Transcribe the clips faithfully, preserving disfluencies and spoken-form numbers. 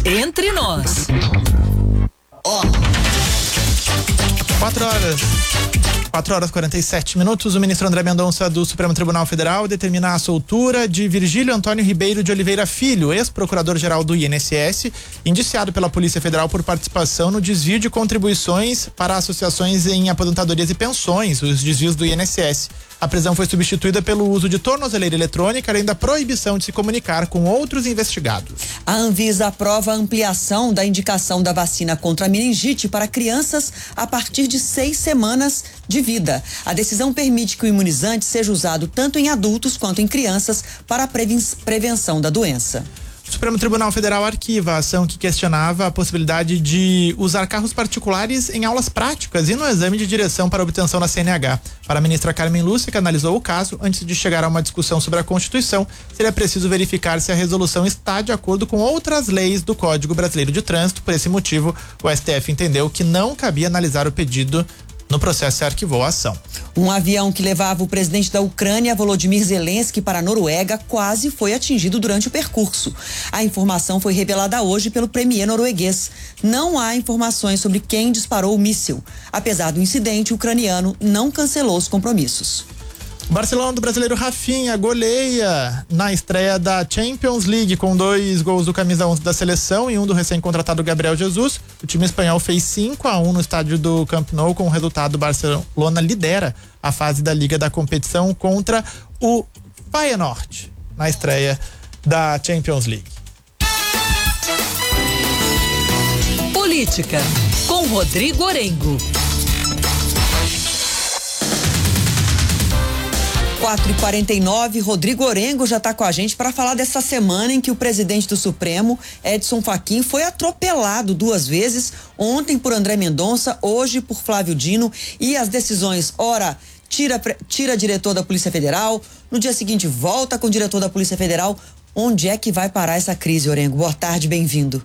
Entre nós. Ó. Quatro horas. quatro horas e quarenta e sete minutos. O ministro André Mendonça do Supremo Tribunal Federal determina a soltura de Virgílio Antônio Ribeiro de Oliveira Filho, ex-procurador-geral do I N S S, indiciado pela Polícia Federal por participação no desvio de contribuições para associações em aposentadorias e pensões, os desvios do I N S S. A prisão foi substituída pelo uso de tornozeleira eletrônica, além da proibição de se comunicar com outros investigados. A Anvisa aprova a ampliação da indicação da vacina contra a meningite para crianças a partir de seis semanas de vida. A decisão permite que o imunizante seja usado tanto em adultos quanto em crianças para a prevenção da doença. O Supremo Tribunal Federal arquiva a ação que questionava a possibilidade de usar carros particulares em aulas práticas e no exame de direção para obtenção da C N H. Para a ministra Carmen Lúcia, que analisou o caso, antes de chegar a uma discussão sobre a Constituição, seria preciso verificar se a resolução está de acordo com outras leis do Código Brasileiro de Trânsito. Por esse motivo, o S T F entendeu que não cabia analisar o pedido no processo e arquivou a ação. Um avião que levava o presidente da Ucrânia, Volodymyr Zelensky, para a Noruega quase foi atingido durante o percurso. A informação foi revelada hoje pelo premier norueguês. Não há informações sobre quem disparou o míssil. Apesar do incidente, o ucraniano não cancelou os compromissos. O Barcelona do brasileiro Rafinha goleia na estreia da Champions League com dois gols do camisa onze da seleção e um do recém-contratado Gabriel Jesus. O time espanhol fez cinco a um no estádio do Camp Nou. Com o resultado, o Barcelona lidera a fase da Liga da competição contra o Feyenoord na estreia da Champions League. Política, com Rodrigo Orengo. quatro e quarenta e nove, Rodrigo Orengo já está com a gente para falar dessa semana em que o presidente do Supremo, Edson Fachin, foi atropelado duas vezes, ontem por André Mendonça, hoje por Flávio Dino, e as decisões, ora, tira, tira diretor da Polícia Federal, no dia seguinte volta com o diretor da Polícia Federal. Onde é que vai parar essa crise, Orengo? Boa tarde, bem-vindo.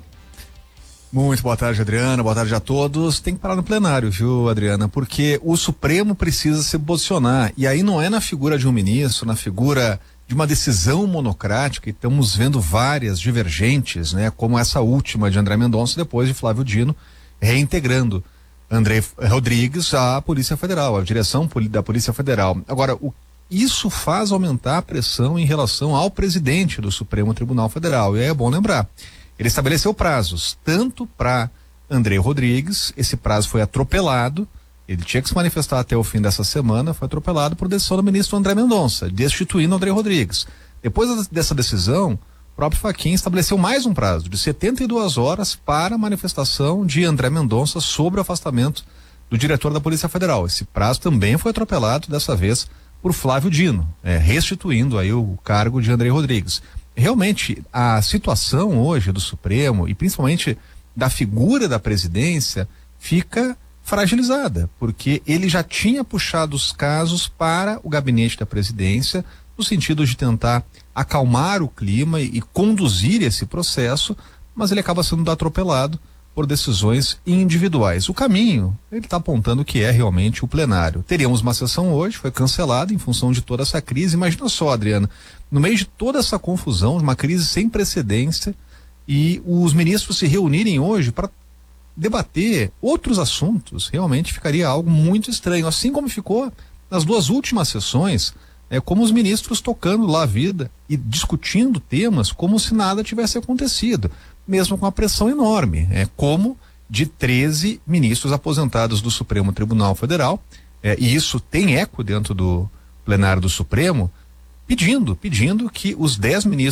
Muito boa tarde, Adriana, boa tarde a todos. Tem que parar no plenário, viu, Adriana? Porque o Supremo precisa se posicionar, e aí não é na figura de um ministro, na figura de uma decisão monocrática, e estamos vendo várias divergentes, né? Como essa última de André Mendonça, depois de Flávio Dino, reintegrando André Rodrigues à Polícia Federal, à direção da Polícia Federal. Agora, o, isso faz aumentar a pressão em relação ao presidente do Supremo Tribunal Federal, e aí é bom lembrar. Ele estabeleceu prazos, tanto para André Rodrigues, esse prazo foi atropelado, ele tinha que se manifestar até o fim dessa semana, foi atropelado por decisão do ministro André Mendonça, destituindo André Rodrigues. Depois dessa decisão, o próprio Fachin estabeleceu mais um prazo de setenta e duas horas para a manifestação de André Mendonça sobre o afastamento do diretor da Polícia Federal. Esse prazo também foi atropelado, dessa vez por Flávio Dino, é, restituindo aí o cargo de André Rodrigues. Realmente, a situação hoje do Supremo, e principalmente da figura da presidência, fica fragilizada, porque ele já tinha puxado os casos para o gabinete da presidência, no sentido de tentar acalmar o clima e, e conduzir esse processo, mas ele acaba sendo atropelado por decisões individuais. O caminho, ele está apontando que é realmente o plenário. Teríamos uma sessão hoje, foi cancelada em função de toda essa crise. Imagina só, Adriana, no meio de toda essa confusão, uma crise sem precedência, e os ministros se reunirem hoje para debater outros assuntos, realmente ficaria algo muito estranho, assim como ficou nas duas últimas sessões, é, como os ministros tocando lá a vida e discutindo temas como se nada tivesse acontecido, mesmo com a pressão enorme, é, como de treze ministros aposentados do Supremo Tribunal Federal, é, e isso tem eco dentro do plenário do Supremo, pedindo, pedindo que os dez ministros